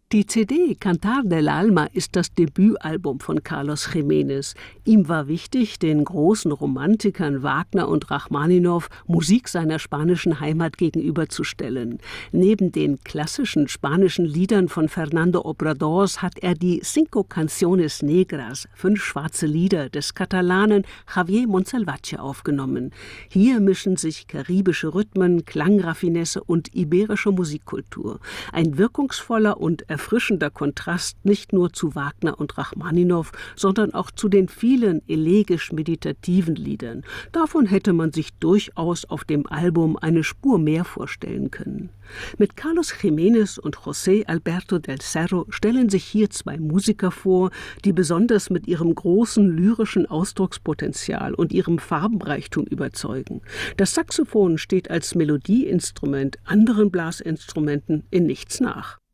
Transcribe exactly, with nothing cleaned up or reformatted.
Die C D Cantar del Alma ist das Debütalbum von Carlos Jiménez. Ihm war wichtig, den großen Romantikern Wagner und Rachmaninow Musik seiner spanischen Heimat gegenüberzustellen. Neben den klassischen spanischen Liedern von Fernando Obradors hat er die Cinco Canciones Negras, fünf schwarze Lieder des Katalanen Javier Monsalvatje aufgenommen. Hier mischen sich karibische Rhythmen, Klangraffinesse und iberische Musikkultur. Ein wirkungsvoller und erfrischender Kontrast nicht nur zu Wagner und Rachmaninow, sondern auch zu den vielen elegisch-meditativen Liedern. Davon hätte man sich durchaus auf dem Album eine Spur mehr vorstellen können. Mit Carlos Jiménez und José Alberto del Cerro stellen sich hier zwei Musiker vor, die besonders mit ihrem großen lyrischen Ausdruckspotenzial und ihrem Farbenreichtum überzeugen. Das Saxophon steht als Melodieinstrument anderen Blasinstrumenten in nichts nach.